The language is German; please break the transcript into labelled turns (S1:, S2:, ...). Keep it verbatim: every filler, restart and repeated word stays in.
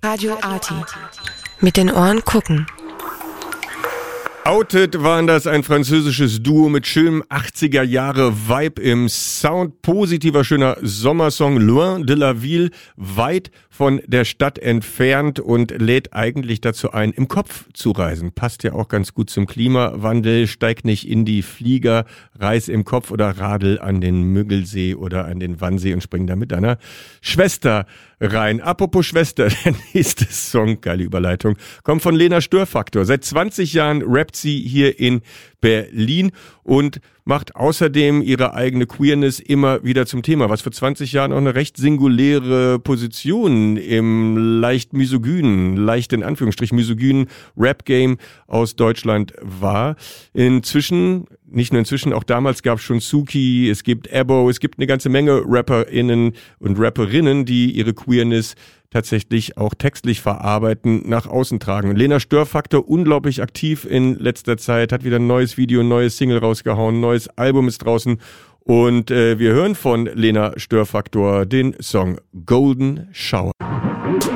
S1: Radio Arty. Mit den Ohren gucken.
S2: Outed waren das, ein französisches Duo mit schönem achtziger-Jahre-Vibe im Sound. Positiver, schöner Sommersong, Loin de la Ville, weit von der Stadt entfernt und lädt eigentlich dazu ein, im Kopf zu reisen. Passt ja auch ganz gut zum Klimawandel. Steig nicht in die Flieger, reis im Kopf oder radel an den Müggelsee oder an den Wannsee und spring da mit deiner Schwester rein. Apropos Schwester, der nächste Song, geile Überleitung, kommt von Lena Störfaktor. Seit zwanzig Jahren rappt sie hier in Berlin und macht außerdem ihre eigene Queerness immer wieder zum Thema, was vor zwanzig Jahren auch eine recht singuläre Position im leicht misogynen, leicht in Anführungsstrichen misogynen Rap-Game aus Deutschland war. Inzwischen, nicht nur inzwischen, auch damals gab es schon Suki, es gibt Ebo, es gibt eine ganze Menge RapperInnen und Rapperinnen, die ihre Queerness tatsächlich auch textlich verarbeiten, nach außen tragen. Lena Störfaktor, unglaublich aktiv in letzter Zeit, hat wieder ein neues Video, ein neues Single rausgehauen, ein neues Album ist draußen und äh, wir hören von Lena Störfaktor den Song Golden Shower.